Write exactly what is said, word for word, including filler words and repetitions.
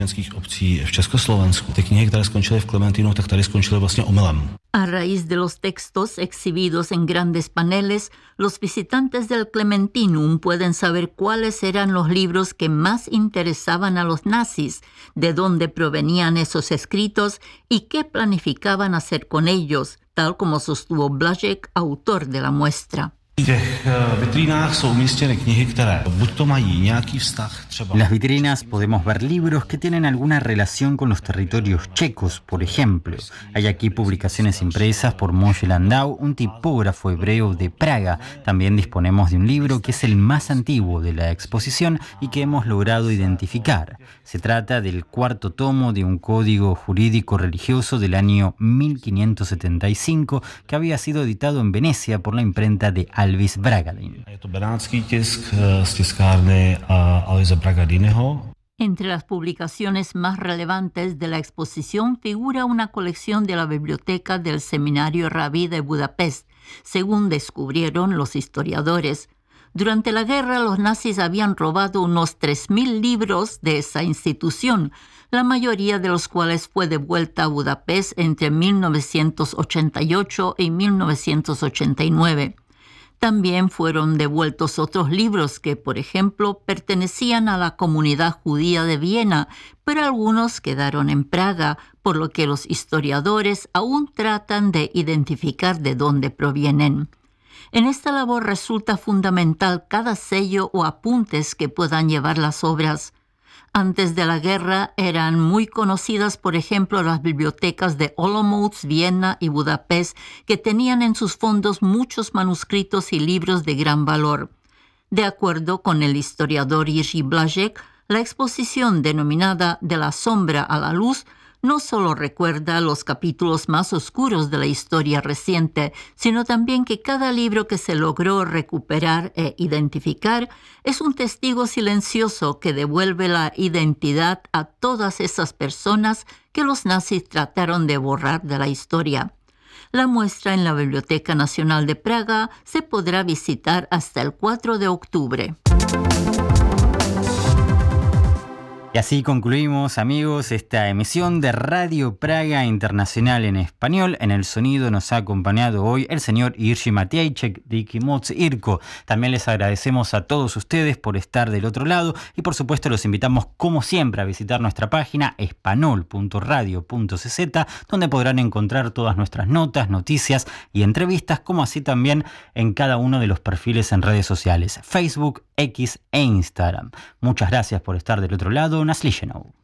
obcí v Československu. Ty knihy, které skončily v Klementínu, tak tady skončily vlastně omylem. A raíz de los textos exhibidos en grandes paneles, los visitantes del Clementinum pueden saber cuáles eran los libros que más interesaban a los nazis, de dónde provenían esos escritos y qué planificaban hacer con ellos, tal como sostuvo Blažek, autor de la muestra. V těch vitrínách jsou umístěny knihy, které buď to mají nějaký vztah třeba. En las vitrinas podemos ver libros que tienen alguna relación con los territorios checos, por ejemplo. Hay aquí publicaciones impresas por Moshe Landau, un tipógrafo hebreo de Praga. También disponemos de un libro que es el más antiguo de la exposición y que hemos logrado identificar. Se trata del cuarto tomo de un código jurídico religioso del año mil quinientos setenta y cinco que había sido editado en Venecia por la imprenta de Alvis Bragadin. Je to benátský tisk z tiskárny Alvise Bragadinyho. Entre las publicaciones más relevantes de la exposición figura una colección de la biblioteca del Seminario Rabí de Budapest, según descubrieron los historiadores. Durante la guerra, los nazis habían robado unos tres mil libros de esa institución, la mayoría de los cuales fue devuelta a Budapest entre mil novecientos ochenta y ocho y mil novecientos ochenta y nueve. También fueron devueltos otros libros que, por ejemplo, pertenecían a la comunidad judía de Viena, pero algunos quedaron en Praga, por lo que los historiadores aún tratan de identificar de dónde provienen. En esta labor resulta fundamental cada sello o apuntes que puedan llevar las obras. Antes de la guerra eran muy conocidas, por ejemplo, las bibliotecas de Olomouc, Viena y Budapest, que tenían en sus fondos muchos manuscritos y libros de gran valor. De acuerdo con el historiador Jiří Blažek, la exposición denominada De la sombra a la luz no solo recuerda los capítulos más oscuros de la historia reciente, sino también que cada libro que se logró recuperar e identificar es un testigo silencioso que devuelve la identidad a todas esas personas que los nazis trataron de borrar de la historia. La muestra en la Biblioteca Nacional de Praga se podrá visitar hasta el cuatro de octubre. Y así concluimos, amigos, esta emisión de Radio Praga Internacional en español. En el sonido nos ha acompañado hoy el señor Jiří Matějček de Kimoc Irko. También les agradecemos a todos ustedes por estar del otro lado y por supuesto los invitamos como siempre a visitar nuestra página espanol punto radio punto c z, donde podrán encontrar todas nuestras notas, noticias y entrevistas, como así también en cada uno de los perfiles en redes sociales, Facebook, X e Instagram. Muchas gracias por estar del otro lado. Na slyšenou.